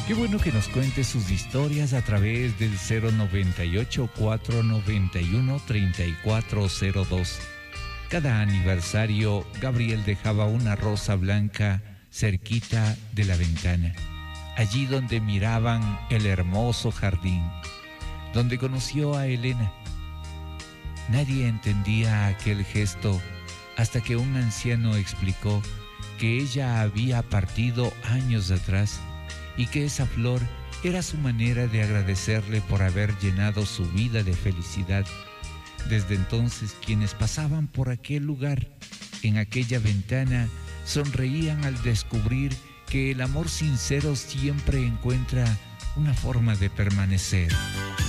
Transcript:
Qué bueno que nos cuente sus historias a través del 098-491-3402. Cada aniversario, Gabriel dejaba una rosa blanca cerquita de la ventana, allí donde miraban el hermoso jardín, donde conoció a Elena. Nadie entendía aquel gesto hasta que un anciano explicó que ella había partido años atrás y que esa flor era su manera de agradecerle por haber llenado su vida de felicidad. Desde entonces, quienes pasaban por aquel lugar, en aquella ventana, sonreían al descubrir que el amor sincero siempre encuentra una forma de permanecer.